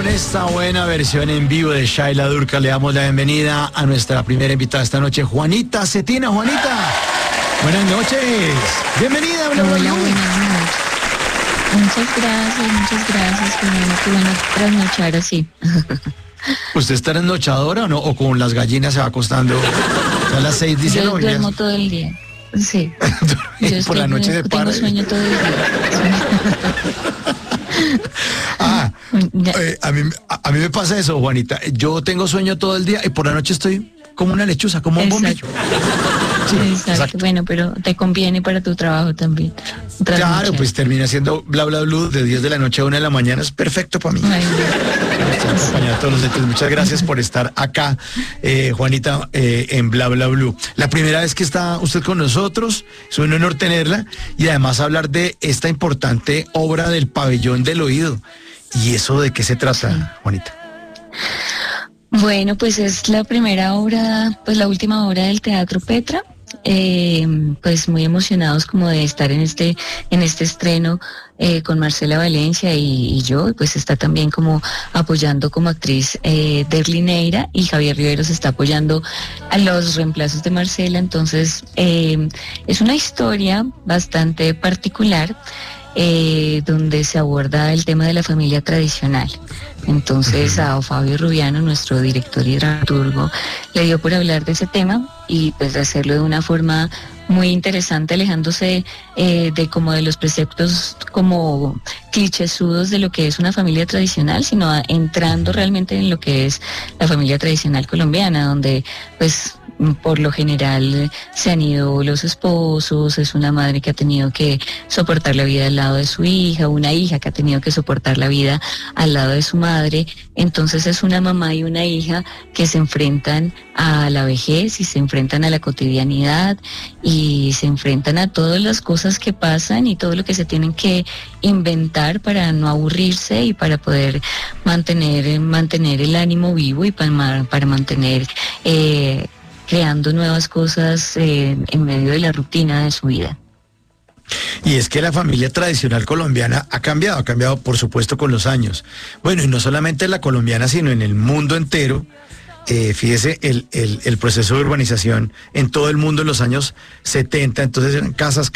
con esta buena versión en vivo de Shaila Durcal le damos la bienvenida a nuestra primera invitada esta noche, Juanita Cetina. Juanita, buenas noches. Bienvenida. Hola, buenas noches. Muchas gracias. Qué bueno trasnochar así. ¿Usted está trasnochadora o no? ¿O con las gallinas se va acostando? A las 6 dice Yo duermo todo el día. Sí. Por la noche de tengo sueño todo el día. A mí me pasa eso, Juanita. Yo tengo sueño todo el día y por la noche estoy como una lechuza, como un bombillo. Sí, exacto. Bueno, pero te conviene para tu trabajo también. Claro, pues termina siendo Bla Bla Blue de 10 de la noche a 1 de la mañana. Es perfecto para mí. Todos los detalles. Muchas gracias por estar acá, Juanita, en Bla Bla Blue. La primera vez que está usted con nosotros, es un honor tenerla y además hablar de esta importante obra del Pabellón del Oído. ¿Y eso de qué se trata, Juanita? Bueno, pues es la primera obra, pues la última obra del Teatro Petra. Pues muy emocionados como de estar en este estreno con Marcela Valencia y yo, pues está también como apoyando como actriz Derly Neira, y Javier Riveros está apoyando a los reemplazos de Marcela. Entonces es una historia bastante particular donde se aborda el tema de la familia tradicional. Entonces a Fabio Rubiano, nuestro director y dramaturgo, le dio por hablar de ese tema y pues hacerlo de una forma muy interesante, alejándose de como de los preceptos como clichésudos de lo que es una familia tradicional, sino entrando realmente en lo que es la familia tradicional colombiana, donde pues por lo general se han ido los esposos, es una madre que ha tenido que soportar la vida al lado de su hija, una hija que ha tenido que soportar la vida al lado de su madre. Entonces es una mamá y una hija que se enfrentan a la vejez y se enfrentan a la cotidianidad y se enfrentan a todas las cosas que pasan y todo lo que se tienen que inventar para no aburrirse y para poder mantener el ánimo vivo y para mantener creando nuevas cosas en medio de la rutina de su vida. Y es que la familia tradicional colombiana ha cambiado por supuesto con los años. Bueno, y no solamente la colombiana, sino en el mundo entero. Fíjese el proceso de urbanización en todo el mundo en los años 70, entonces eran casas.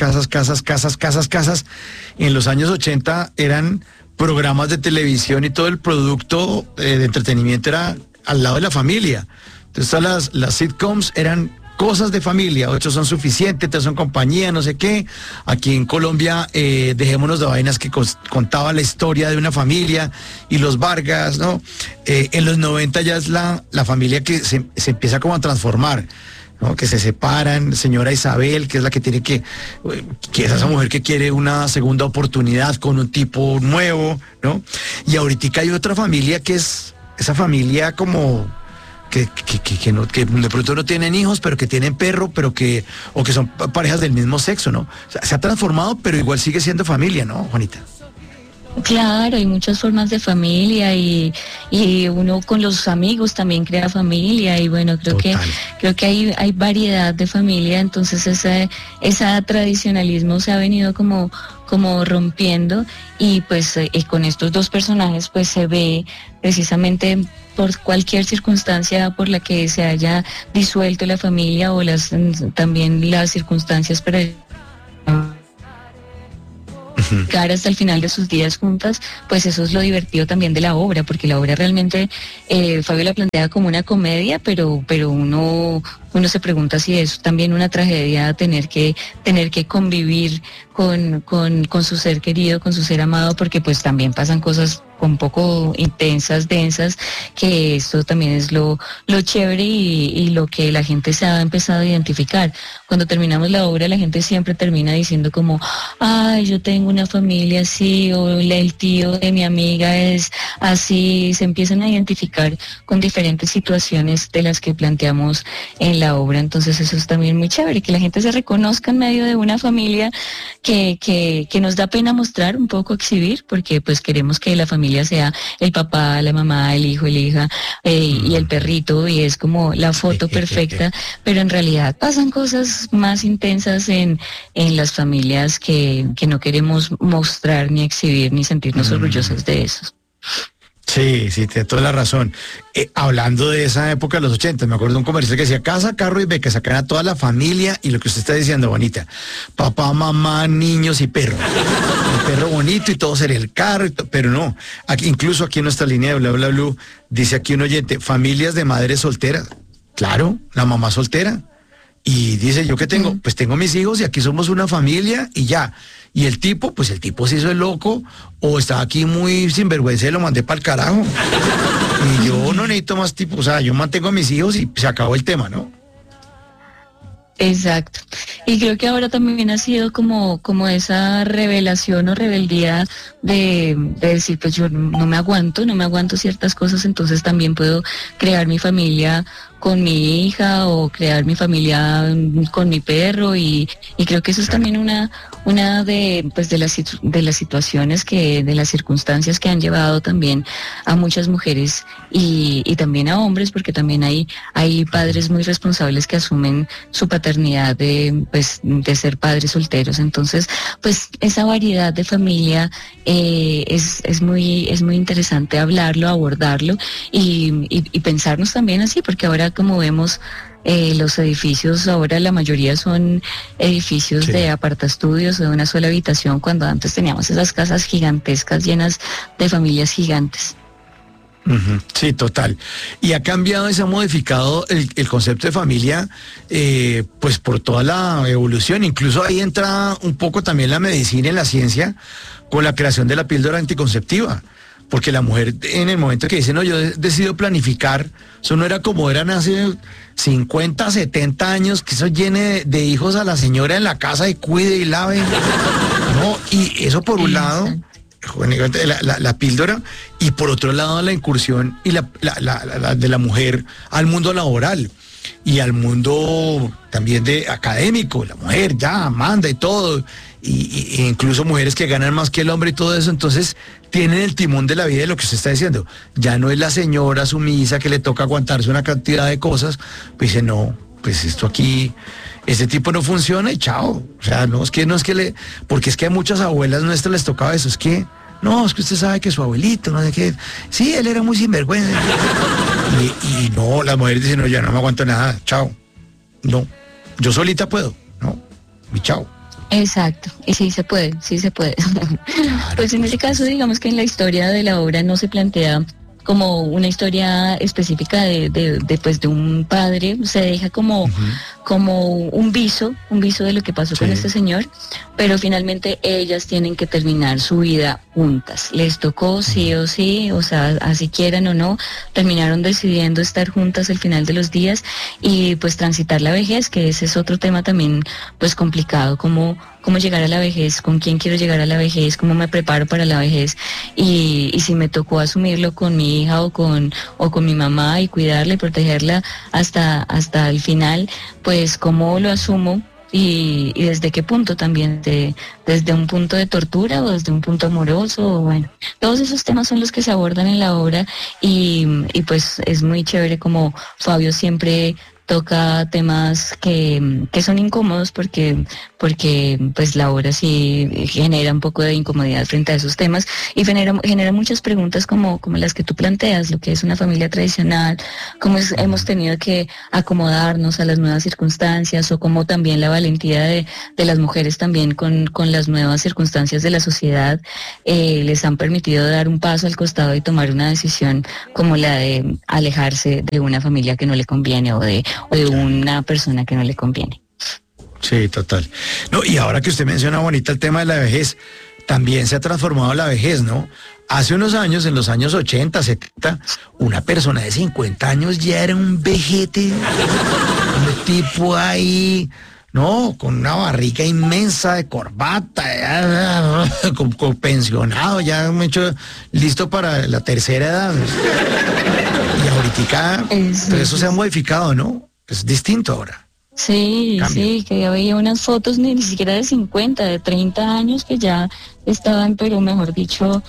En los años 80 eran programas de televisión y todo el producto de entretenimiento era al lado de la familia. Entonces todas las sitcoms eran cosas de familia, 8 son suficientes, 3 son compañía, no sé qué. Aquí en Colombia, Dejémonos de Vainas, que contaba la historia de una familia, y los Vargas, ¿no? En los 90 ya es la familia que se empieza como a transformar, ¿no? Que se separan, señora Isabel, que es la que tiene que es esa mujer que quiere una segunda oportunidad con un tipo nuevo, ¿no? Y ahorita hay otra familia que es esa familia como que de pronto no tienen hijos, pero que tienen perro, o que son parejas del mismo sexo, ¿no? O sea, se ha transformado, pero igual sigue siendo familia, ¿no, Juanita? Claro, hay muchas formas de familia y uno con los amigos también crea familia, y bueno, creo que hay variedad de familia. Entonces ese tradicionalismo se ha venido como rompiendo, y pues con estos dos personajes pues se ve precisamente por cualquier circunstancia por la que se haya disuelto la familia o también las circunstancias para llegar hasta el final de sus días juntas, pues eso es lo divertido también de la obra, porque la obra realmente Fabio la plantea como una comedia, pero uno se pregunta si es también una tragedia tener que convivir con su ser querido, con su ser amado, porque pues también pasan cosas un poco intensas, densas, que esto también es lo chévere y lo que la gente se ha empezado a identificar. Cuando terminamos la obra, la gente siempre termina diciendo como, ay, yo tengo una familia así, o el tío de mi amiga es así. Se empiezan a identificar con diferentes situaciones de las que planteamos en la obra. Entonces eso es también muy chévere, que la gente se reconozca en medio de una familia que nos da pena mostrar, un poco exhibir, porque pues queremos que la familia sea el papá, la mamá, el hijo, la hija y el perrito, y es como la foto perfecta, pero en realidad pasan cosas más intensas en las familias que no queremos mostrar ni exhibir ni sentirnos orgullosos de eso. Sí, sí, tiene toda la razón. Hablando de esa época de los 80, me acuerdo de un comercial que decía casa, carro y beca, sacan a toda la familia y lo que usted está diciendo, bonita, papá, mamá, niños y perro. El perro bonito y todo sería el carro, pero no. Aquí, incluso aquí en nuestra línea de bla, bla, bla, dice aquí un oyente, familias de madres solteras. Claro, la mamá soltera. Y dice, ¿yo qué tengo? Pues tengo mis hijos y aquí somos una familia y ya. Y el tipo, pues el tipo se hizo el loco o estaba aquí muy sinvergüenza y lo mandé para el carajo. Y yo no necesito más tipo, o sea, yo mantengo a mis hijos y se acabó el tema, ¿no? Exacto. Y creo que ahora también ha sido como esa revelación o rebeldía de decir, pues yo no me aguanto ciertas cosas, entonces también puedo crear mi familia con mi hija o crear mi familia con mi perro y creo que eso es también una de las situaciones de las circunstancias que han llevado también a muchas mujeres y también a hombres, porque también hay padres muy responsables que asumen su paternidad de ser padres solteros. Entonces, pues esa variedad de familia es muy interesante hablarlo, abordarlo y pensarnos también así, porque ahora como vemos los edificios, ahora la mayoría son edificios de apartaestudios o de una sola habitación, cuando antes teníamos esas casas gigantescas llenas de familias gigantes. Sí, total. Y ha cambiado y se ha modificado el concepto de familia, pues por toda la evolución. Incluso ahí entra un poco también la medicina y la ciencia con la creación de la píldora anticonceptiva. Porque la mujer en el momento que dice, no, yo decido planificar, eso no era como eran hace 50, 70 años, que eso llene de hijos a la señora en la casa y cuide y lave. No, y eso por un lado, la píldora, y por otro lado la incursión y la de la mujer al mundo laboral y al mundo también de académico. La mujer ya manda y todo, y incluso mujeres que ganan más que el hombre y todo eso, entonces tienen el timón de la vida de lo que usted está diciendo. Ya no es la señora sumisa que le toca aguantarse una cantidad de cosas, pues dice, no, pues esto aquí, este tipo no funciona y chao. O sea, no es que le, porque es que a muchas abuelas nuestras les tocaba eso, es que usted sabe que su abuelito, no sé qué, sí, él era muy sinvergüenza. Y no, las mujeres dicen, no, ya no me aguanto nada, chao. No, yo solita puedo, no, y chao. Exacto, y sí se puede. Claro, pues en ese caso, digamos que en la historia de la obra no se plantea como una historia específica de un padre, se deja como un viso de lo que pasó con este señor, pero finalmente ellas tienen que terminar su vida juntas. Les tocó sí o sí, o sea, así quieran o no, terminaron decidiendo estar juntas al final de los días y pues transitar la vejez, que ese es otro tema también pues complicado, cómo llegar a la vejez, con quién quiero llegar a la vejez, cómo me preparo para la vejez y si me tocó asumirlo con mi hija o con mi mamá y cuidarla y protegerla hasta el final, pues cómo lo asumo y desde qué punto también, desde un punto de tortura o desde un punto amoroso, bueno, todos esos temas son los que se abordan en la obra y pues es muy chévere como Fabio siempre toca temas que son incómodos porque pues la obra sí genera un poco de incomodidad frente a esos temas y genera muchas preguntas como las que tú planteas, lo que es una familia tradicional, cómo hemos tenido que acomodarnos a las nuevas circunstancias o cómo también la valentía de las mujeres también con las nuevas circunstancias de la sociedad les han permitido dar un paso al costado y tomar una decisión como la de alejarse de una familia que no le conviene o de una persona que no le conviene. Sí, total. No, y ahora que usted menciona, bonita, el tema de la vejez, también se ha transformado la vejez, ¿no? Hace unos años, en los años 80, 70, una persona de 50 años ya era un vejete, un tipo ahí, ¿no? Con una barriga inmensa de corbata, con pensionado, ya hecho listo para la tercera edad. Y ahorita eso se ha modificado, ¿no? Es distinto ahora. Sí, cambio. Sí, que ya veía unas fotos ni siquiera de 50, de 30 años que ya estaban, pero mejor dicho,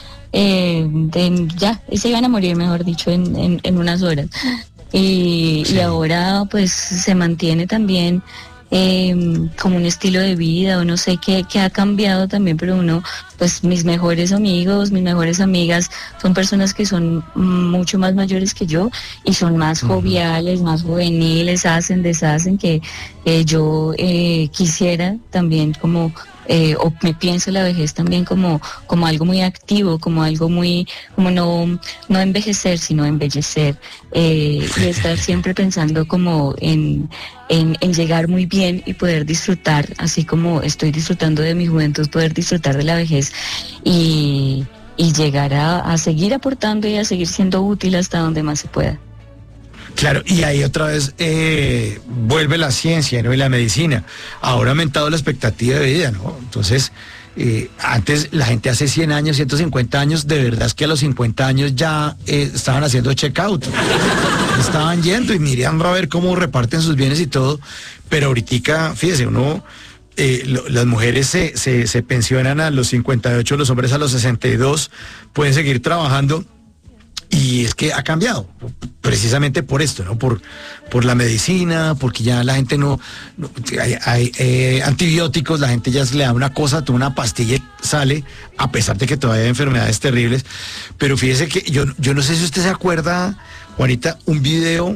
ya se iban a morir, mejor dicho, en unas horas. Y ahora pues se mantiene también como un estilo de vida, o no sé qué ha cambiado también, pero uno, pues mis mejores amigos, mis mejores amigas son personas que son mucho más mayores que yo y son más joviales, más juveniles, hacen, deshacen, que yo quisiera también como o me pienso la vejez también como algo muy activo, como algo muy, como no envejecer, sino embellecer, y estar siempre pensando como en llegar muy bien y poder disfrutar, así como estoy disfrutando de mi juventud, poder disfrutar de la vejez y llegar a seguir aportando y a seguir siendo útil hasta donde más se pueda. Claro, y ahí otra vez vuelve la ciencia, ¿no? Y la medicina. Ahora ha aumentado la expectativa de vida, ¿no? Entonces, antes la gente hace 100 años, 150 años, de verdad es que a los 50 años ya estaban haciendo check-out. Estaban yendo y miran a ver cómo reparten sus bienes y todo. Pero ahorita, fíjese, las mujeres se pensionan a los 58, los hombres a los 62, pueden seguir trabajando. Y es que ha cambiado, precisamente por esto, ¿no? Por la medicina, porque ya la gente hay antibióticos, la gente ya se le da una cosa, toma una pastilla y sale, a pesar de que todavía hay enfermedades terribles. Pero fíjese que yo no sé si usted se acuerda, Juanita, un video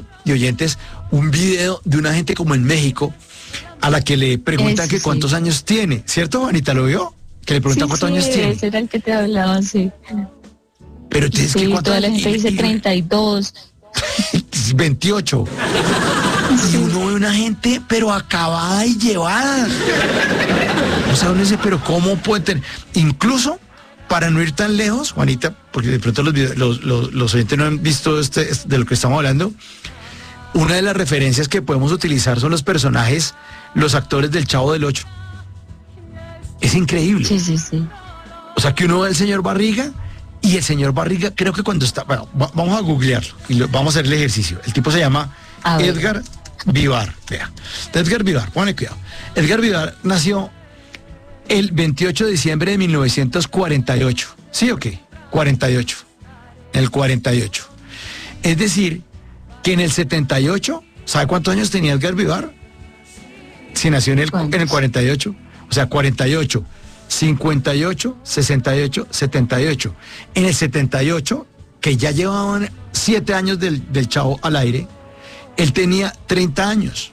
de una gente como en México, a la que le preguntan que cuántos años tiene, ¿cierto, Juanita? ¿Lo vio? Que le preguntan cuántos años tiene. Ese era el que te hablaba, sí. Pero tienes que toda la gente dice 32. 28. Y uno ve una gente, pero acabada y llevada. O sea, uno dice, pero ¿cómo puede tener? Incluso, para no ir tan lejos, Juanita, porque de pronto los oyentes no han visto de lo que estamos hablando, una de las referencias que podemos utilizar son los personajes, los actores del Chavo del Ocho. Es increíble. Sí. O sea, que uno ve al señor Barriga. Y el señor Barriga, creo que cuando está... Bueno, vamos a googlearlo y vamos a hacer el ejercicio. El tipo se llama Edgar Vivar. Vea. Edgar Vivar, póngale cuidado. Edgar Vivar nació el 28 de diciembre de 1948. ¿Sí o qué? 48. En el 48. Es decir, que en el 78, ¿sabe cuántos años tenía Edgar Vivar? Si nació en el 48. O sea, 48. 58, 68, 78. En el 78, que ya llevaban 7 años del Chavo al aire, él tenía 30 años.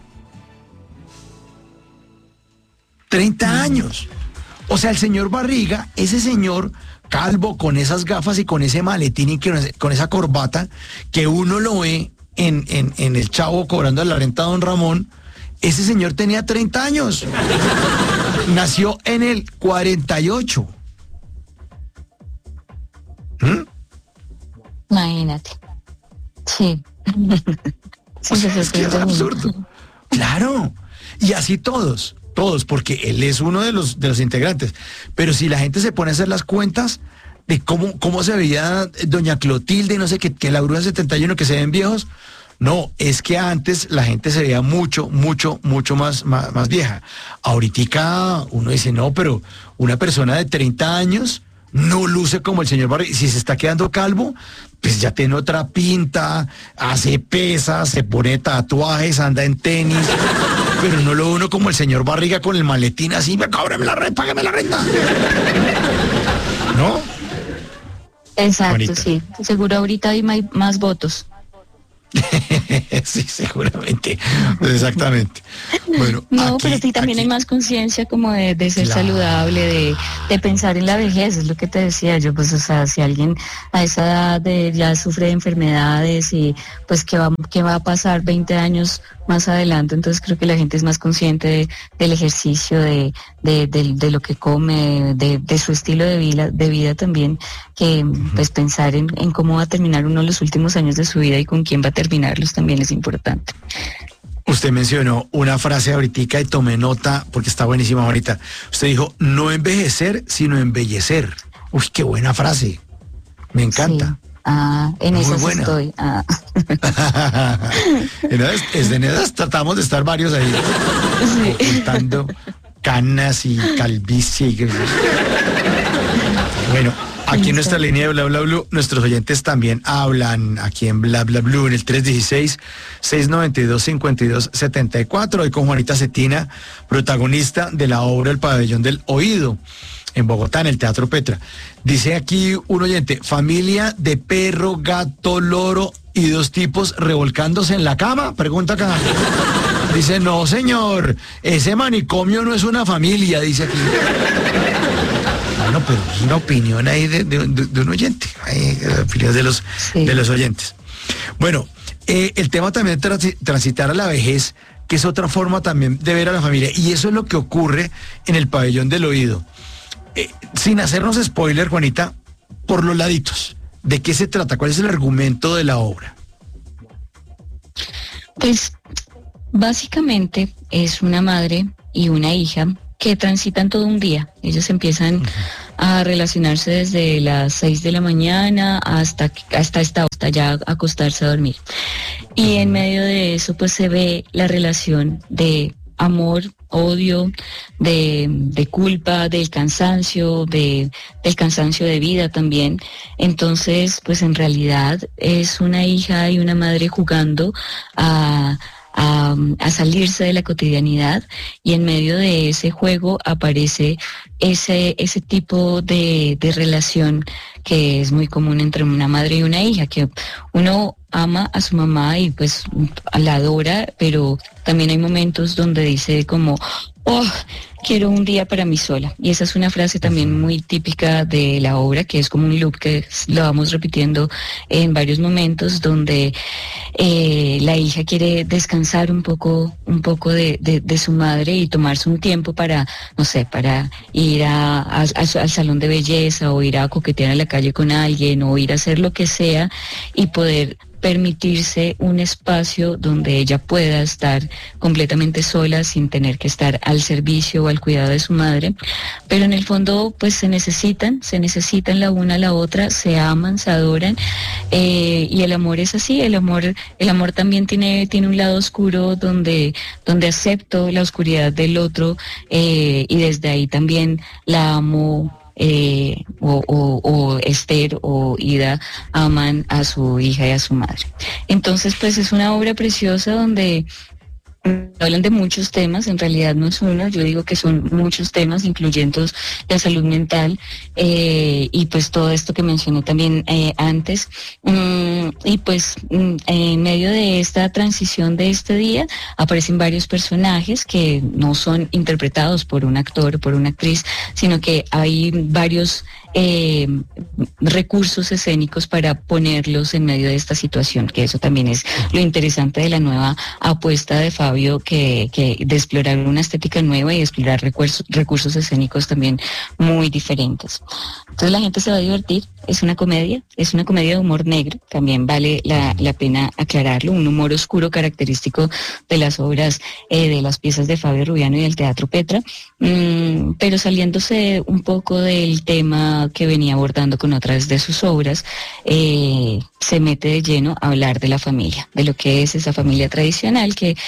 30 años. O sea, el señor Barriga, ese señor calvo con esas gafas y con ese maletín y con esa corbata, que uno lo ve en el Chavo cobrando la renta a don Ramón, ese señor tenía 30 años. Nació en el 48. Imagínate. Sí. Es que es absurdo. Claro. Y así todos, porque él es uno de los integrantes. Pero si la gente se pone a hacer las cuentas de cómo se veía doña Clotilde, no sé qué la Bruja 71, que se ven viejos. No, es que antes la gente se veía mucho más vieja. Ahorita uno dice, no, pero una persona de 30 años no luce como el señor Barriga. Si se está quedando calvo, pues ya tiene otra pinta, hace pesas, se pone tatuajes, anda en tenis. Pero no lo uno como el señor Barriga con el maletín así, cóbrame la renta, págame la renta. ¿No? Exacto, Juanita. Sí. Seguro ahorita hay más votos. Sí, seguramente. Exactamente. Bueno, no, pero sí también hay más conciencia como de ser saludable, de pensar en la vejez, es lo que te decía yo, pues, o sea, si alguien a esa edad ya sufre de enfermedades y pues qué va a pasar 20 años más adelante, entonces creo que la gente es más consciente del ejercicio, de lo que come, de su estilo de vida también, que pues pensar en cómo va a terminar uno los últimos años de su vida y con quién va a terminarlos también es importante. Usted mencionó una frase ahorita y tomé nota porque está buenísima ahorita. Usted dijo, no envejecer, sino embellecer. Uy, qué buena frase. Me encanta. Sí. En muy esas buena. Estoy. En esas tratamos de estar varios ahí. Sí. Ocultando canas y calvicie. Bueno, Aquí en nuestra línea de Bla Bla Blue, nuestros oyentes también hablan aquí en Bla Bla Blue en el 316-692-5274. Hoy con Juanita Cetina, protagonista de la obra El Pabellón del Oído, en Bogotá, en el Teatro Petra. Dice aquí un oyente, familia de perro, gato, loro y dos tipos revolcándose en la cama. Pregunta acá. Dice, no señor, ese manicomio no es una familia, dice aquí. Bueno, pero es una opinión ahí de un oyente, opinión de los oyentes. Bueno, el tema también de transitar a la vejez, que es otra forma también de ver a la familia, y eso es lo que ocurre en el Pabellón del Oído. Sin hacernos spoiler, Juanita, por los laditos, ¿de qué se trata? ¿Cuál es el argumento de la obra? Pues básicamente es una madre y una hija que transitan todo un día. Ellos empiezan a relacionarse desde las 6 de la mañana hasta ya acostarse a dormir. Y en medio de eso pues se ve la relación de amor, odio, de culpa, del cansancio de vida también. Entonces, pues en realidad es una hija y una madre jugando a salirse de la cotidianidad, y en medio de ese juego aparece ese tipo de relación que es muy común entre una madre y una hija, que uno ama a su mamá y pues la adora, pero también hay momentos donde dice como, oh, quiero un día para mí sola. Y esa es una frase también muy típica de la obra, que es como un loop que lo vamos repitiendo en varios momentos, donde la hija quiere descansar un poco de su madre y tomarse un tiempo para, no sé, para ir al salón de belleza, o ir a coquetear en la calle con alguien, o ir a hacer lo que sea, y poder permitirse un espacio donde ella pueda estar completamente sola, sin tener que estar al servicio o al cuidado de su madre. Pero en el fondo pues se necesitan la una a la otra, se aman, se adoran, y el amor es así. El amor también tiene un lado oscuro donde acepto la oscuridad del otro, y desde ahí también la amo. O Esther o Ida aman a su hija y a su madre. Entonces pues es una obra preciosa donde hablan de muchos temas. En realidad no es uno, yo digo que son muchos temas, incluyendo la salud mental, y pues todo esto que mencioné también antes. Y pues en medio de esta transición de este día aparecen varios personajes que no son interpretados por un actor o por una actriz, sino que hay varios recursos escénicos para ponerlos en medio de esta situación, que eso también es lo interesante de la nueva apuesta de Fabio, que de explorar una estética nueva y explorar recursos escénicos también muy diferentes. Entonces la gente se va a divertir. Es una comedia de humor negro, también vale la pena aclararlo, un humor oscuro característico de las obras, de las piezas de Fabio Rubiano y del Teatro Petra, pero saliéndose un poco del tema que venía abordando con otras de sus obras. Se mete de lleno a hablar de la familia, de lo que es esa familia tradicional que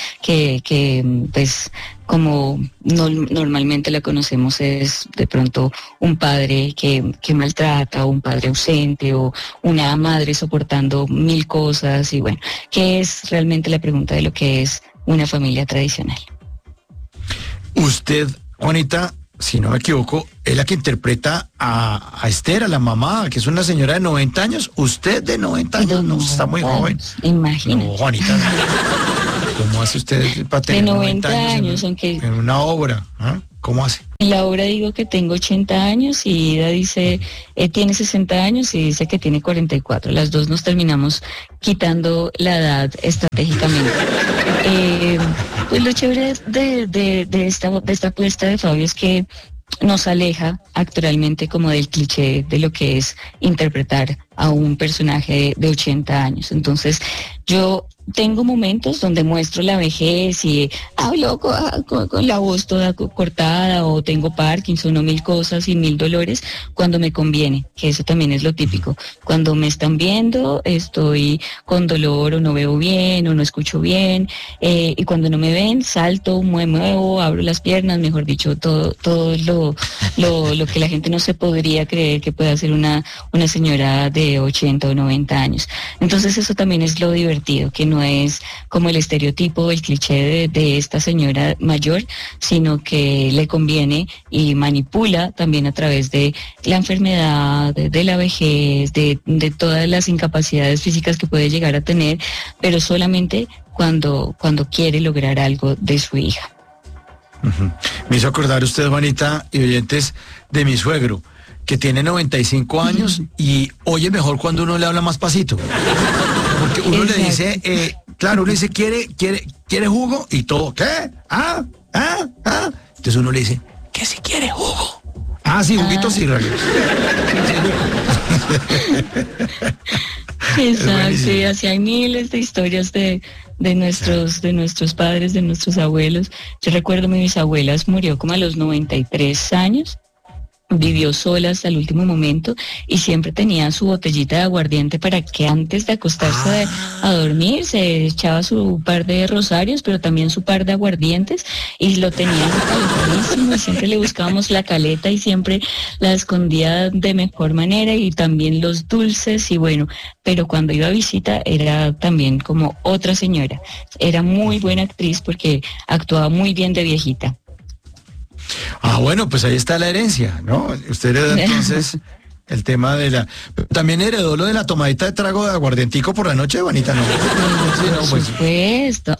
pues como normalmente la conocemos, es de pronto un padre que maltrata, o un padre ausente, o una madre soportando mil cosas. Y bueno, ¿qué es realmente la pregunta de lo que es una familia tradicional? Usted, Juanita, si no me equivoco, es la que interpreta a Esther, a la mamá, que es una señora de 90 años. Usted de 90 años, no, está muy joven. Imagínate. No, Juanita, ¿cómo hace usted para tener de 90 años en una obra? ¿Ah? ¿Cómo hace? En la obra digo que tengo 80 años y Ida dice, tiene 60 aaños y dice que tiene 44. Las dos nos terminamos quitando la edad estratégicamente. Pues lo chévere de esta apuesta de Fabio es que nos aleja actualmente como del cliché de lo que es interpretar a un personaje de 80 años. Entonces, yo tengo momentos donde muestro la vejez y hablo con la voz toda cortada, o tengo Parkinson o mil cosas y mil dolores cuando me conviene, que eso también es lo típico. Cuando me están viendo estoy con dolor, o no veo bien o no escucho bien, y cuando no me ven salto, muevo, abro las piernas, mejor dicho, todo lo que la gente no se podría creer que pueda hacer una señora de 80 o 90 años. Entonces eso también es lo divertido, que no es como el estereotipo, el cliché de esta señora mayor, sino que le conviene y manipula también a través de la enfermedad, de la vejez, de todas las incapacidades físicas que puede llegar a tener, pero solamente cuando quiere lograr algo de su hija. Uh-huh. Me hizo acordar usted, Juanita, y oyentes, de mi suegro, que tiene 95 años y oye mejor cuando uno le habla más pasito. Porque uno le dice, claro, uno dice, ¿quiere jugo? Y todo, ¿qué? Entonces uno le dice, ¿qué si quiere jugo? Sí, juguito sí, Rayo. Exacto, y así hay miles de historias de nuestros padres, de nuestros abuelos. Yo recuerdo mi bisabuela murió como a los 93 años. Vivió sola hasta el último momento y siempre tenía su botellita de aguardiente para que antes de acostarse a dormir se echaba su par de rosarios, pero también su par de aguardientes, y lo tenía calentadísimo, y siempre le buscábamos la caleta y siempre la escondía de mejor manera, y también los dulces, y bueno, pero cuando iba a visita era también como otra señora. Era muy buena actriz porque actuaba muy bien de viejita. Bueno, pues ahí está la herencia, ¿no? Usted heredó entonces el tema de la... También heredó lo de la tomadita de trago de aguardientico por la noche, Juanita, ¿no? Por supuesto.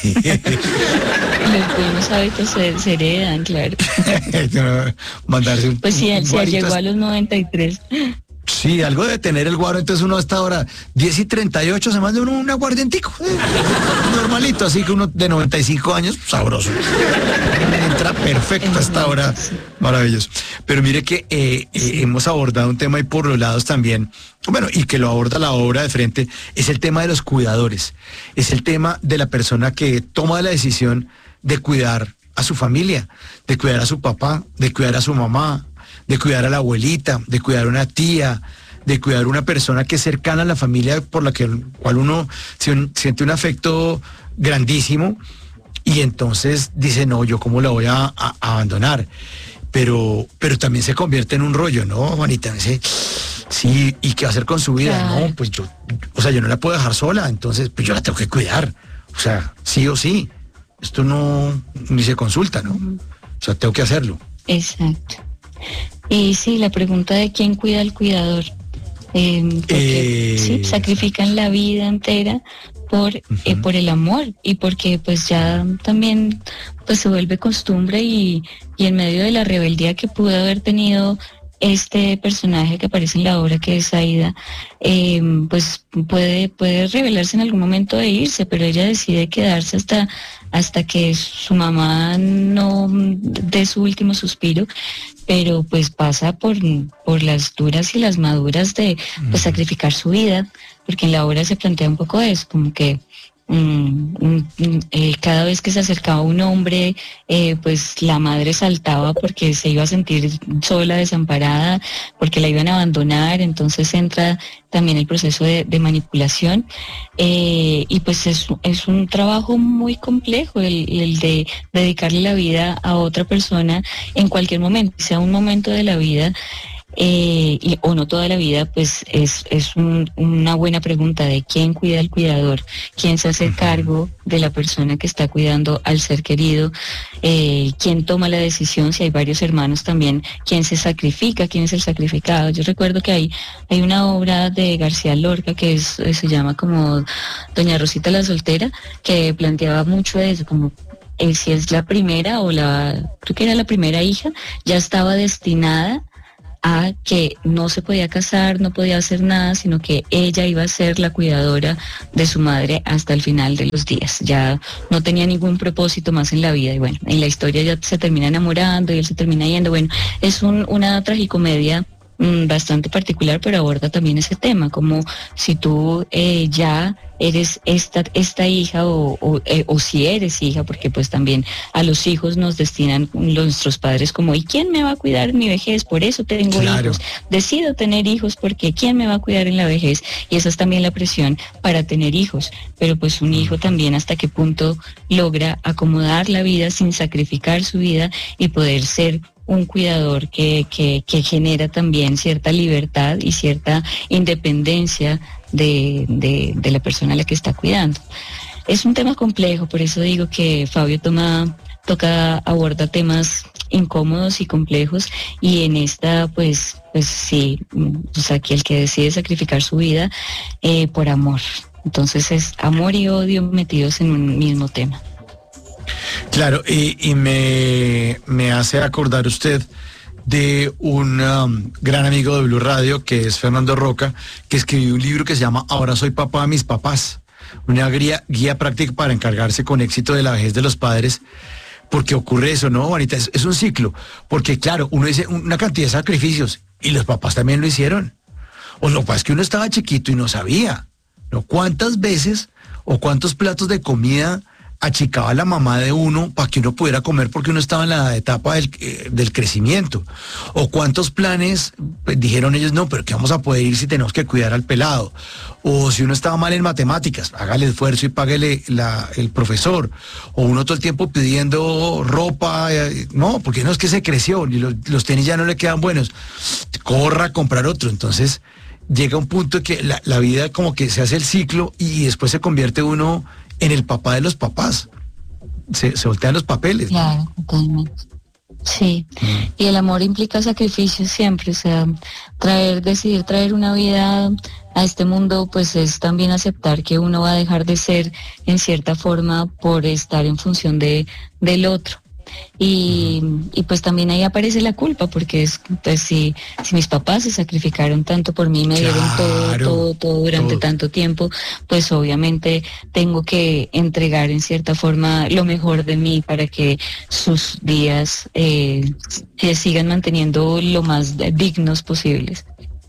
Los buenos hábitos se heredan, claro. Mandarse un... Pues sí, llegó a los 93. Sí, algo de tener el guaro, entonces uno hasta ahora 10:38 se manda uno un aguardientico, normalito, así que uno de 95 años, sabroso, entra perfecto hasta ahora, maravilloso. Pero mire que hemos abordado un tema ahí por los lados también, bueno, y que lo aborda la obra de frente, es el tema de los cuidadores, es el tema de la persona que toma la decisión de cuidar a su familia, de cuidar a su papá, de cuidar a su mamá, de cuidar a la abuelita, de cuidar a una tía, de cuidar a una persona que es cercana a la familia por la cual uno siente un afecto grandísimo, y entonces dice, no, yo cómo la voy a abandonar. Pero también se convierte en un rollo, ¿no, Juanita? Dice, sí, ¿y qué va a hacer con su vida? Claro. No, pues yo no la puedo dejar sola, entonces pues yo la tengo que cuidar. O sea, sí o sí. Esto no ni se consulta, ¿no? O sea, tengo que hacerlo. Exacto. Y sí, la pregunta de quién cuida al cuidador, porque sí, sacrifican la vida entera por el amor, y porque pues ya también pues se vuelve costumbre, y en medio de la rebeldía que pudo haber tenido este personaje que aparece en la obra, que es Aida, pues puede rebelarse en algún momento de irse, pero ella decide quedarse hasta que su mamá no dé su último suspiro, pero pues pasa por las duras y las maduras de pues sacrificar su vida, porque en la obra se plantea un poco eso, como que cada vez que se acercaba un hombre, pues la madre saltaba porque se iba a sentir sola, desamparada, porque la iban a abandonar. Entonces entra también el proceso de manipulación, y pues es un trabajo muy complejo el de dedicarle la vida a otra persona en cualquier momento, sea un momento de la vida o no toda la vida. Pues es una buena pregunta de quién cuida al cuidador, quién se hace cargo de la persona que está cuidando al ser querido, quién toma la decisión, si hay varios hermanos también, quién se sacrifica, quién es el sacrificado. Yo recuerdo que hay una obra de García Lorca que se llama como Doña Rosita la Soltera, que planteaba mucho eso, como si es la primera creo que era la primera hija, ya estaba destinada a que no se podía casar, no podía hacer nada, sino que ella iba a ser la cuidadora de su madre hasta el final de los días. Ya no tenía ningún propósito más en la vida, y bueno, en la historia ya se termina enamorando y él se termina yendo. Bueno, es una tragicomedia bastante particular, pero aborda también ese tema, como si tú ya eres esta hija o si eres hija, porque pues también a los hijos nos destinan nuestros padres como, ¿y quién me va a cuidar en mi vejez? Por eso tengo hijos, decido tener hijos porque ¿quién me va a cuidar en la vejez? Y esa es también la presión para tener hijos, pero pues un hijo también hasta qué punto logra acomodar la vida sin sacrificar su vida y poder ser un cuidador que genera también cierta libertad y cierta independencia de la persona a la que está cuidando. Es un tema complejo, por eso digo que Fabio aborda temas incómodos y complejos, y en esta pues sí, o sea, que el que decide sacrificar su vida por amor. Entonces es amor y odio metidos en un mismo tema. Claro, y me hace acordar usted de un gran amigo de Blue Radio, que es Fernando Roca, que escribió un libro que se llama Ahora soy papá de mis papás, una guía práctica para encargarse con éxito de la vejez de los padres, porque ocurre eso, ¿no, Juanita? Es un ciclo, porque claro, uno dice una cantidad de sacrificios, y los papás también lo hicieron. O lo que pasa es que uno estaba chiquito y no sabía, ¿no? ¿Cuántas veces o cuántos platos de comida achicaba la mamá de uno para que uno pudiera comer porque uno estaba en la etapa del crecimiento? O cuántos planes pues, dijeron ellos, no, pero ¿qué vamos a poder ir si tenemos que cuidar al pelado? O si uno estaba mal en matemáticas, hágale esfuerzo y páguele el profesor. O uno todo el tiempo pidiendo ropa, no, porque no es que se creció, y los tenis ya no le quedan buenos, corra a comprar otro. Entonces llega un punto en que la vida como que se hace el ciclo y después se convierte uno en el papá de los papás. Se voltean los papeles. Claro, totalmente. Sí, y el amor implica sacrificio siempre, o sea, decidir traer una vida a este mundo, pues es también aceptar que uno va a dejar de ser en cierta forma por estar en función del otro. Y pues también ahí aparece la culpa, porque es pues si mis papás se sacrificaron tanto por mí, me dieron todo durante tanto tiempo, pues obviamente tengo que entregar en cierta forma lo mejor de mí para que sus días se sigan manteniendo lo más dignos posibles.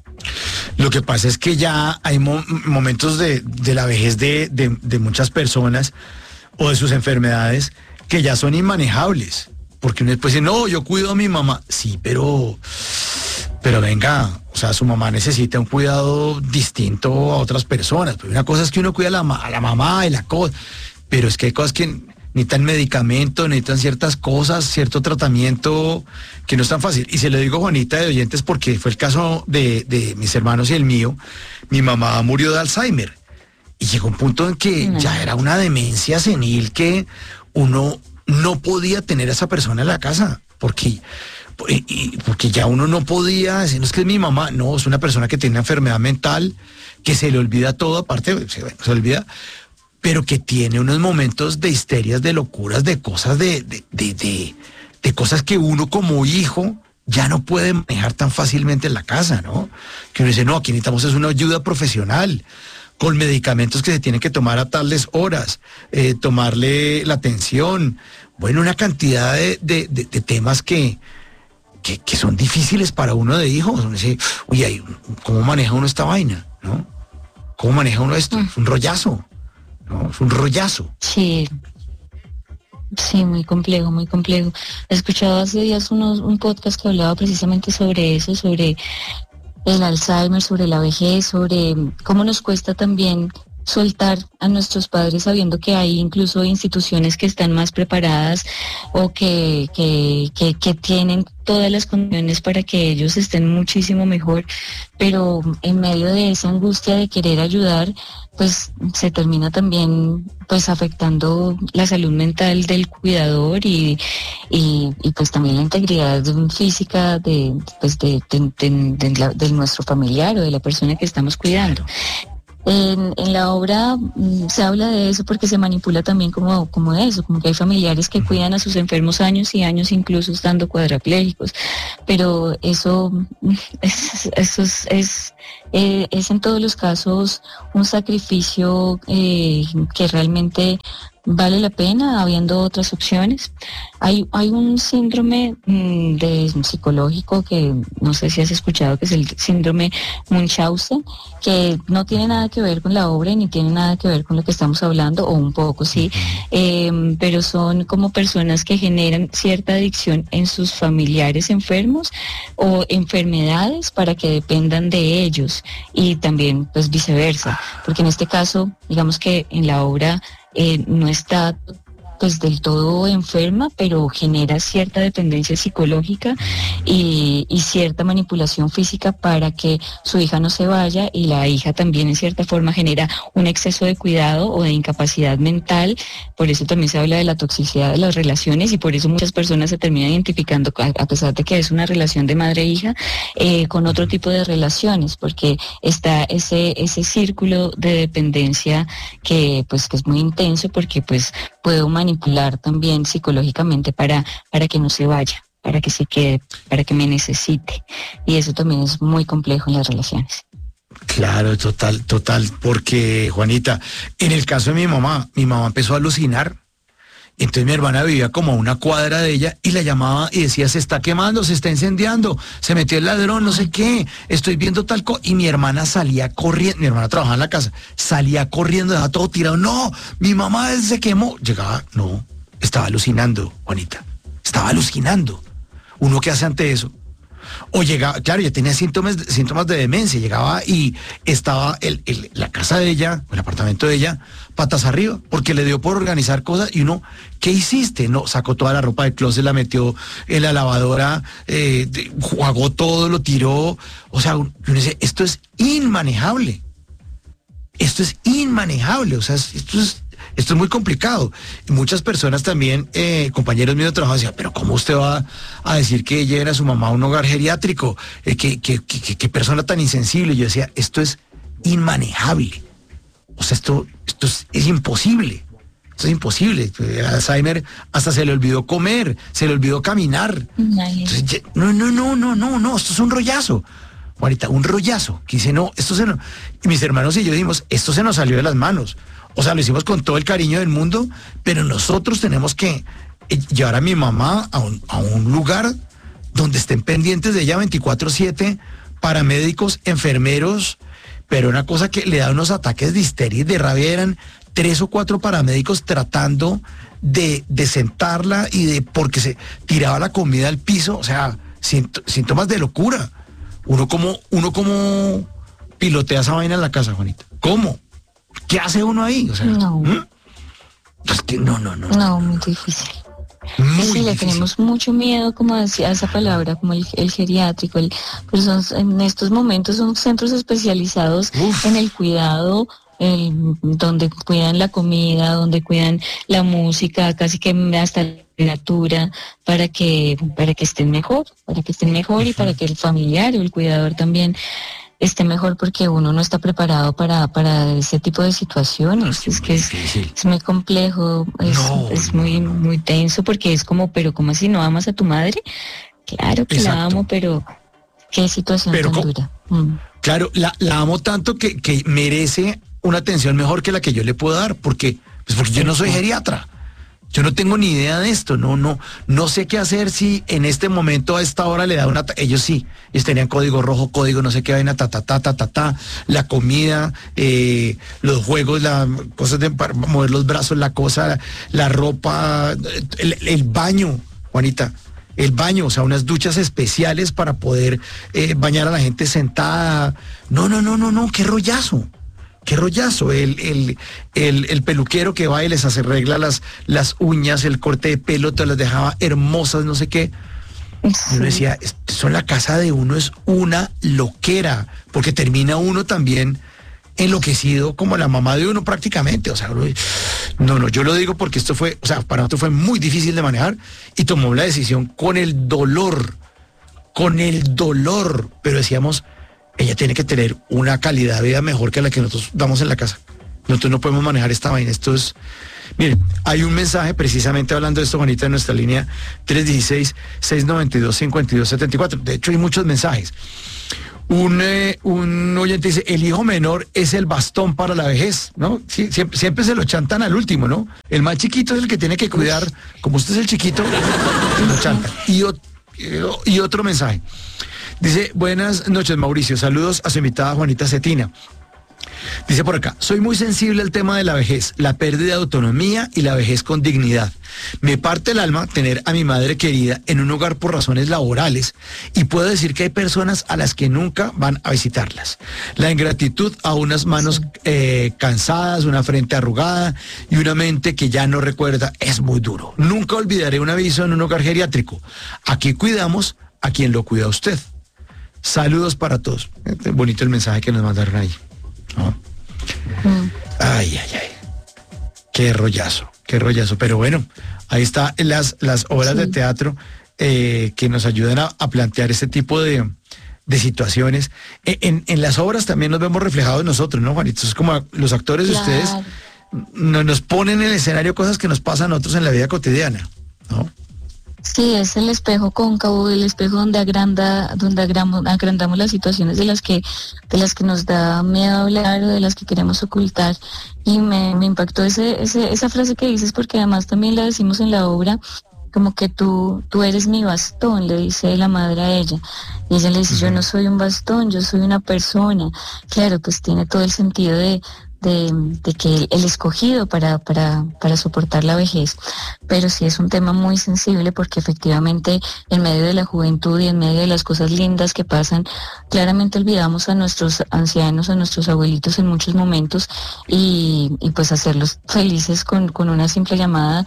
Lo que pasa es que ya hay momentos de la vejez de muchas personas o de sus enfermedades que ya son inmanejables, porque uno después dice, no, yo cuido a mi mamá. Sí, pero venga, o sea, su mamá necesita un cuidado distinto a otras personas. Pero una cosa es que uno cuida a la mamá y la cosa, pero es que hay cosas que necesitan medicamento, necesitan ciertas cosas, cierto tratamiento, que no es tan fácil. Y se lo digo, Juanita, de oyentes, porque fue el caso de mis hermanos y el mío. Mi mamá murió de Alzheimer, y llegó un punto en que ya era una demencia senil que uno no podía tener a esa persona en la casa, porque ya uno no podía decir, no es que es mi mamá, no, es una persona que tiene una enfermedad mental, que se le olvida todo, aparte se olvida, pero que tiene unos momentos de histerias, de locuras, de cosas, de cosas que uno como hijo ya no puede manejar tan fácilmente en la casa, ¿no? Que uno dice, no, aquí necesitamos es una ayuda profesional, con medicamentos que se tienen que tomar a tales horas, tomarle la atención, bueno, una cantidad de temas que son difíciles para uno de hijos. Uno dice, oye, ¿cómo maneja uno esta vaina? ¿No? ¿Cómo maneja uno esto? Es un rollazo, ¿no? Es un rollazo. Sí, muy complejo, muy complejo. He escuchado hace días un podcast que hablaba precisamente sobre eso, sobre el Alzheimer, sobre la vejez, sobre cómo nos cuesta también soltar a nuestros padres sabiendo que hay incluso instituciones que están más preparadas o que tienen todas las condiciones para que ellos estén muchísimo mejor, pero en medio de esa angustia de querer ayudar, pues se termina también pues afectando la salud mental del cuidador y pues también la integridad física de nuestro familiar o de la persona que estamos cuidando. En la obra se habla de eso porque se manipula también como eso, como que hay familiares que cuidan a sus enfermos años y años, incluso estando cuadraplégicos, pero eso es es en todos los casos un sacrificio que realmente vale la pena, habiendo otras opciones. Hay un síndrome psicológico que no sé si has escuchado, que es el síndrome Munchausen, que no tiene nada que ver con la obra ni tiene nada que ver con lo que estamos hablando, o un poco sí, pero son como personas que generan cierta adicción en sus familiares enfermos o enfermedades para que dependan de ellos, y también pues viceversa, porque en este caso, digamos que en la obra no está pues del todo enferma, pero genera cierta dependencia psicológica y cierta manipulación física para que su hija no se vaya, y la hija también en cierta forma genera un exceso de cuidado o de incapacidad mental. Por eso también se habla de la toxicidad de las relaciones, y por eso muchas personas se terminan identificando, a pesar de que es una relación de madre-hija, con otro tipo de relaciones, porque está ese círculo de dependencia que es muy intenso, porque pues puedo manipular también psicológicamente para que no se vaya, para que se quede, para que me necesite. Y eso también es muy complejo en las relaciones. Claro, total, porque Juanita, en el caso de mi mamá empezó a alucinar. Entonces mi hermana vivía como a una cuadra de ella y la llamaba y decía: se está quemando, se está incendiando, se metió el ladrón, no sé qué, estoy viendo tal cosa. Y mi hermana salía corriendo, mi hermana trabajaba en la casa, salía corriendo, dejaba todo tirado. No, mi mamá se quemó. Llegaba, no, estaba alucinando, Juanita, estaba alucinando. ¿Uno qué hace ante eso? O llegaba, claro, ya tenía síntomas de demencia, llegaba y estaba la casa de ella, el apartamento de ella, patas arriba, porque le dio por organizar cosas. Y uno, ¿qué hiciste? No, sacó toda la ropa del closet, la metió en la lavadora, jugó todo, lo tiró. O sea, uno dice, esto es inmanejable. Esto es inmanejable, o sea, esto es muy complicado. Y muchas personas también, compañeros míos de trabajo, decían: pero ¿cómo usted va a decir que ella era su mamá a un hogar geriátrico? ¿Qué persona tan insensible? Y yo decía, esto es inmanejable. O sea, esto es imposible. Esto es imposible. El Alzheimer hasta se le olvidó comer, se le olvidó caminar. Entonces, no, esto es un rollazo. Juanita, un rollazo. Que dice, no, y mis hermanos y yo dijimos, esto se nos salió de las manos. O sea, lo hicimos con todo el cariño del mundo, pero nosotros tenemos que llevar a mi mamá a un lugar donde estén pendientes de ella 24/7, paramédicos, enfermeros, pero una cosa que le da unos ataques de histeria y de rabia. Eran 3 o 4 paramédicos tratando de sentarla porque se tiraba la comida al piso. O sea, síntomas de locura. Uno como pilotea esa vaina en la casa, Juanita. ¿Cómo? ¿Qué hace uno ahí? O sea, no. Es que no. No, muy difícil. Muy sí, le difícil. tenemos mucho miedo, como decía esa palabra, como el geriátrico. Pero en estos momentos son centros especializados en el cuidado, donde cuidan la comida, donde cuidan la música, casi que hasta la literatura, para que estén mejor, y para que el familiar o el cuidador también esté mejor, porque uno no está preparado para ese tipo de situaciones. Es que es muy complejo, es muy, muy tenso, porque es como, pero ¿cómo así no amas a tu madre? Claro que Exacto. la amo, pero qué situación tan dura. Claro, la amo tanto que merece una atención mejor que la que yo le puedo dar, porque yo no soy geriatra. Yo no tengo ni idea de esto, no sé qué hacer si en este momento a esta hora le da ellos sí, ellos tenían código rojo, código no sé qué vaina, la comida, los juegos, las cosas para mover los brazos, la ropa, el baño, Juanita, el baño, o sea, unas duchas especiales para poder bañar a la gente sentada. No, qué rollazo. Qué rollazo, el peluquero que va y les arregla las uñas, el corte de pelo, te las dejaba hermosas, no sé qué. Sí. Yo decía, eso en la casa de uno es una loquera, porque termina uno también enloquecido como la mamá de uno prácticamente. O sea, yo lo digo porque para nosotros fue muy difícil de manejar, y tomamos la decisión con el dolor, pero decíamos, ella tiene que tener una calidad de vida mejor que la que nosotros damos en la casa. Nosotros no podemos manejar esta vaina. Esto es... Miren, hay un mensaje precisamente hablando de esto, Juanita, en nuestra línea 316-692-5274. De hecho, hay muchos mensajes. Un oyente dice, el hijo menor es el bastón para la vejez, ¿no? Sí, siempre se lo chantan al último, ¿no? El más chiquito es el que tiene que cuidar, como usted es el chiquito, se lo chantan. Y otro mensaje. Dice, buenas noches, Mauricio, saludos a su invitada Juanita Cetina. Dice por acá, soy muy sensible al tema de la vejez, la pérdida de autonomía y la vejez con dignidad. Me parte el alma tener a mi madre querida en un hogar por razones laborales y puedo decir que hay personas a las que nunca van a visitarlas. La ingratitud a unas manos cansadas, una frente arrugada y una mente que ya no recuerda es muy duro. Nunca olvidaré un aviso en un hogar geriátrico. Aquí cuidamos a quien lo cuida a usted. Saludos para todos. Bonito el mensaje que nos mandaron ahí. ¿No? Ay. Qué rollazo. Pero bueno, ahí está las obras de teatro que nos ayudan a plantear este tipo de situaciones. En las obras también nos vemos reflejados nosotros, ¿no, Juanito? Es como los actores de ustedes nos ponen en el escenario cosas que nos pasan a otros en la vida cotidiana, ¿no? Sí, es el espejo cóncavo, el espejo donde agrandamos las situaciones de las que nos da miedo hablar o de las que queremos ocultar. Y me impactó esa frase que dices, porque además también la decimos en la obra, como que tú eres mi bastón, le dice la madre a ella. Y ella le dice, yo no soy un bastón, yo soy una persona. Claro, pues tiene todo el sentido de que el escogido para soportar la vejez, pero sí es un tema muy sensible porque efectivamente en medio de la juventud y en medio de las cosas lindas que pasan, claramente olvidamos a nuestros ancianos, a nuestros abuelitos en muchos momentos y pues hacerlos felices con una simple llamada,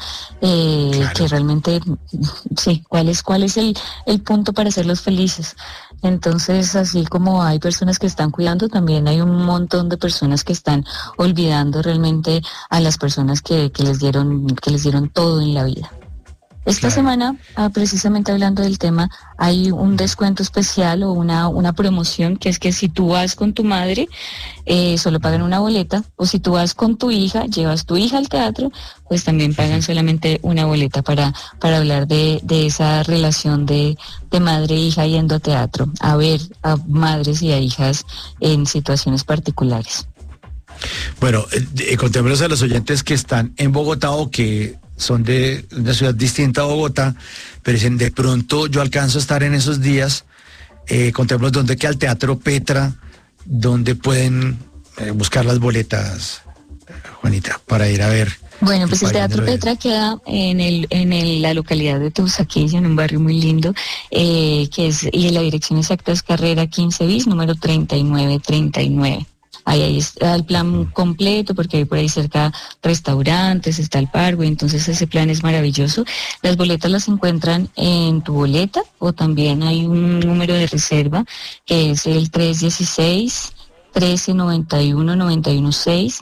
que realmente, sí, ¿cuál es el punto para hacerlos felices? Entonces, así como hay personas que están cuidando, también hay un montón de personas que están olvidando realmente a las personas que les dieron todo en la vida. Esta semana, precisamente hablando del tema, hay un descuento especial o una promoción que es que si tú vas con tu madre, solo pagan una boleta, o si tú vas con tu hija, llevas tu hija al teatro, pues también pagan solamente una boleta para hablar de esa relación de madre e hija yendo a teatro, a ver a madres y a hijas en situaciones particulares. Bueno, contémosles a los oyentes que están en Bogotá o que son de una ciudad distinta a Bogotá, pero dicen, de pronto yo alcanzo a estar en esos días, contémosles dónde queda el Teatro Petra, dónde pueden buscar las boletas, Juanita, para ir a ver. Bueno, pues el Teatro Petra queda en la localidad de Teusaquillo, en un barrio muy lindo, y la dirección exacta es carrera 15 bis, número 3939. Ahí está el plan completo, porque hay por ahí cerca restaurantes, está el parque, entonces ese plan es maravilloso. Las boletas las encuentran en tu boleta, o también hay un número de reserva que es el 316-1391-916.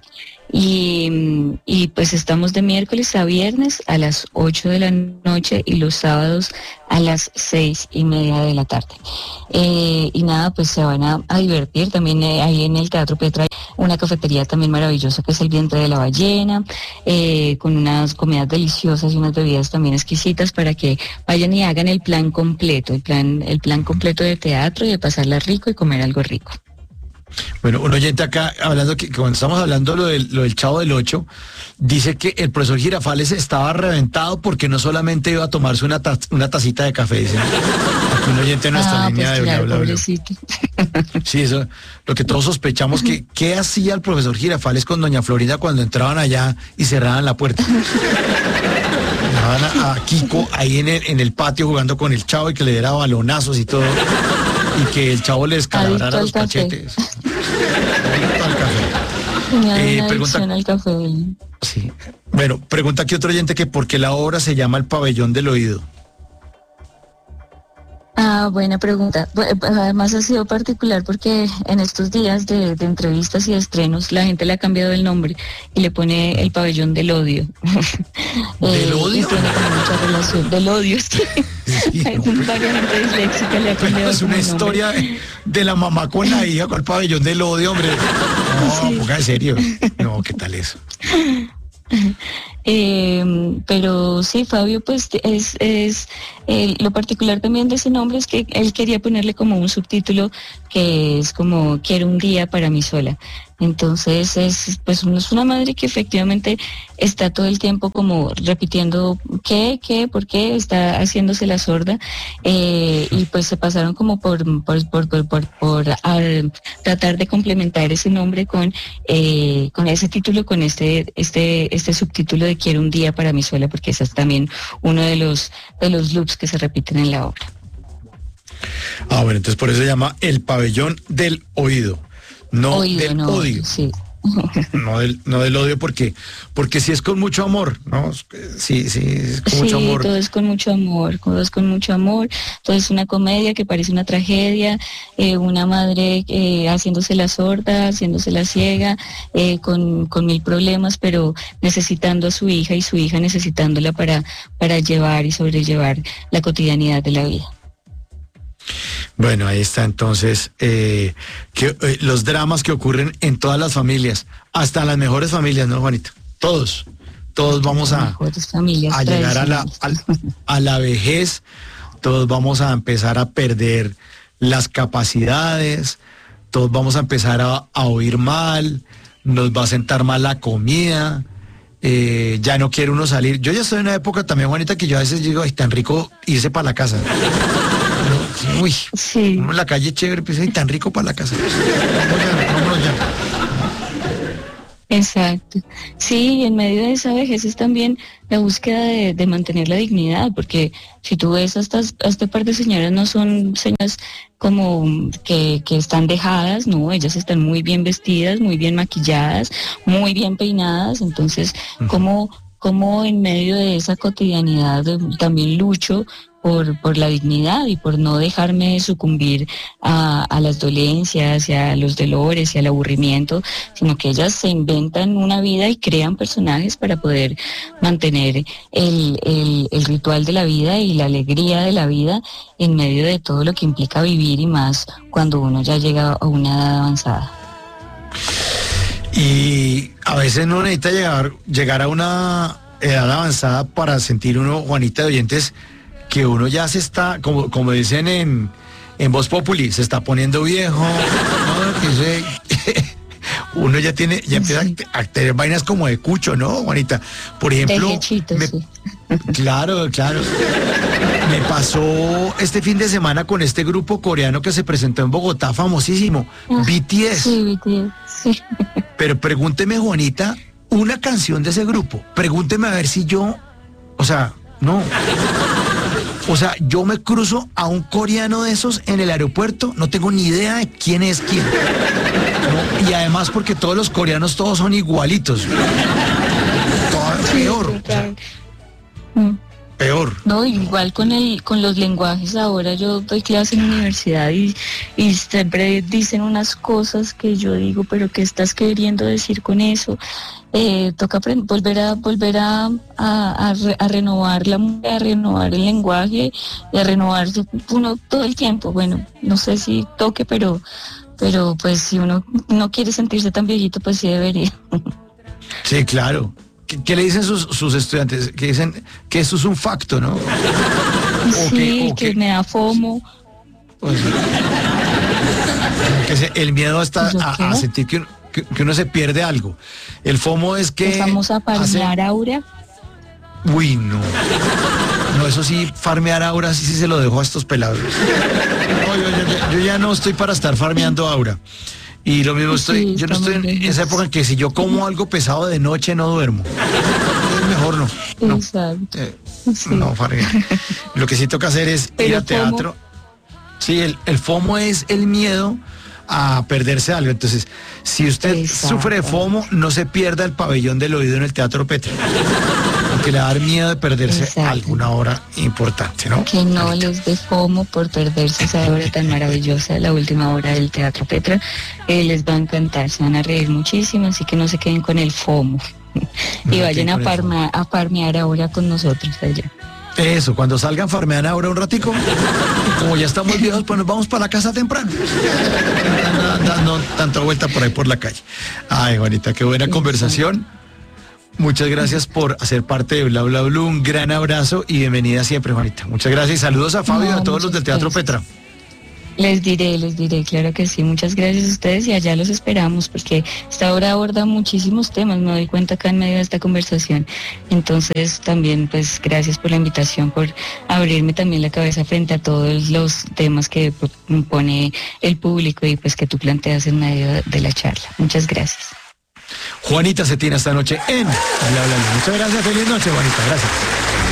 Y pues estamos de miércoles a viernes a las 8 de la noche y los sábados a las 6:30 de la tarde. Y nada, pues se van a divertir. También ahí en el Teatro Petra hay una cafetería también maravillosa que es el Vientre de la Ballena, con unas comidas deliciosas y unas bebidas también exquisitas para que vayan y hagan el plan completo, el plan completo de teatro y de pasarla rico y comer algo rico. Bueno, un oyente acá, hablando que cuando estamos hablando lo del Chavo del Ocho, dice que el profesor Girafales estaba reventado porque no solamente iba a tomarse una tacita de café, dice. Aquí un oyente en nuestra línea pues de claro, bla, bla, bla. pobrecito. Sí, eso, lo que todos sospechamos, que ¿qué hacía el profesor Girafales con doña Florinda cuando entraban allá y cerraban la puerta? Dejaban a Kiko ahí en el patio jugando con el Chavo y que le diera balonazos y todo. Y que el Chavo le descalabrara los cachetes. Pregunta al café. Sí. Bueno, pregunta aquí otro oyente que por qué la obra se llama El Pabellón del Oído. Buena pregunta. Además ha sido particular porque en estos días de entrevistas y de estrenos la gente le ha cambiado el nombre y le pone El Pabellón del Odio. ¿Del odio? Y tiene como mucha relación. Del odio, sí. Hay varias gente disléxica le ha cambiado. Es una historia de la mamá con la hija con el Pabellón del Odio, hombre. No, sí. Ponga en serio. No, ¿qué tal eso? Pero sí, Fabio, pues lo particular también de ese nombre es que él quería ponerle como un subtítulo que es como quiero un día para mí sola. Entonces es una madre que efectivamente está todo el tiempo como repitiendo qué, por qué, está haciéndose la sorda, y pues se pasaron como por tratar de complementar ese nombre con ese título, con este subtítulo de quiero un día para mí sola, porque ese es también uno de los loops que se repiten en la obra. Ah, bueno, entonces por eso se llama El Pabellón del Oído, no Oído, del no, odio. sí. No del odio, porque sí es con mucho amor, ¿no? Sí, es con mucho amor. Todo es con mucho amor, todo es una comedia que parece una tragedia, una madre haciéndose la sorda, haciéndose la ciega, con mil problemas, pero necesitando a su hija y su hija necesitándola para llevar y sobrellevar la cotidianidad de la vida. Bueno, ahí está entonces los dramas que ocurren en todas las familias, hasta en las mejores familias, ¿no, Juanita? Todos vamos a llegar a la vejez, todos vamos a empezar a perder las capacidades, todos vamos a empezar a oír mal, nos va a sentar mal la comida, ya no quiere uno salir. Yo ya estoy en una época también, Juanita, que yo a veces digo, ay, tan rico irse para la casa. Uy, sí. En la calle chévere, pues, tan rico para la casa. Vámonos ya. Exacto. Sí, en medio de esa vejez es también la búsqueda de mantener la dignidad, porque si tú ves a este par de señoras, no son señoras como que están dejadas, no, ellas están muy bien vestidas, muy bien maquilladas, muy bien peinadas, entonces, como en medio de esa cotidianidad también lucho por la dignidad y por no dejarme sucumbir a las dolencias y a los dolores y al aburrimiento, sino que ellas se inventan una vida y crean personajes para poder mantener el ritual de la vida y la alegría de la vida en medio de todo lo que implica vivir, y más cuando uno ya llega a una edad avanzada. Y a veces no necesita llegar a una edad avanzada para sentir uno, Juanita, de oyentes, que uno ya se está, como dicen en Voz Populi, se está poniendo viejo, ¿no? Uno ya empieza a tener vainas como de cucho, ¿no, Juanita? Por ejemplo, sí. Claro. Me pasó este fin de semana con este grupo coreano que se presentó en Bogotá, famosísimo, BTS. Sí, BTS, sí. Pero pregúnteme, Juanita, una canción de ese grupo. Pregúnteme a ver si yo, no. Yo me cruzo a un coreano de esos en el aeropuerto, no tengo ni idea de quién es quién. ¿No? Y además porque todos los coreanos todos son igualitos. Peor. Peor. No, igual con los lenguajes. Ahora yo doy clase en universidad y siempre dicen unas cosas que yo digo, pero ¿qué estás queriendo decir con eso? Toca volver a renovar a renovar el lenguaje y a renovar uno todo el tiempo. Bueno, no sé si toque, pero pues si uno no quiere sentirse tan viejito, pues sí debería. Sí, claro. ¿Qué le dicen sus estudiantes? Que dicen que eso es un facto, ¿no? Que me da FOMO. Pues, el miedo hasta a sentir que uno se pierde algo. El FOMO es que... Vamos a farmear aura. Uy, no. No, eso sí, farmear aura sí se lo dejo a estos pelados. No, yo ya no estoy para estar farmeando aura. Y lo mismo yo no estoy en esa época en que si yo como algo pesado de noche no duermo. Mejor no. Exacto. No, farmear. Lo que sí toca hacer es ir al teatro. Sí, el FOMO es el miedo a perderse algo. Entonces, si usted sufre de FOMO, no se pierda el Pabellón del Oído en el Teatro Petra, porque le va a dar miedo de perderse alguna hora importante, ¿no? Que no les dé FOMO por perderse esa hora tan maravillosa, la última hora del Teatro Petra. Les va a encantar, se van a reír muchísimo, así que no se queden con el FOMO. Y vayan a farmear ahora con nosotros allá. Eso, cuando salgan farmean ahora un ratico, y como ya estamos viejos, pues nos vamos para la casa temprano. No tanta vuelta por ahí por la calle. Ay, Juanita, qué buena conversación. Muchas gracias por hacer parte de Bla Bla Blue. Un gran abrazo y bienvenida siempre, Juanita. Muchas gracias y saludos a Fabio y a todos los del Teatro Petra. Les diré, claro que sí. Muchas gracias a ustedes y allá los esperamos porque esta obra aborda muchísimos temas, me doy cuenta acá en medio de esta conversación. Entonces también pues gracias por la invitación, por abrirme también la cabeza frente a todos los temas que pone el público y pues que tú planteas en medio de la charla. Muchas gracias. Juanita Cetina esta noche en Bla Bla Blue. Muchas gracias, feliz noche, Juanita, gracias.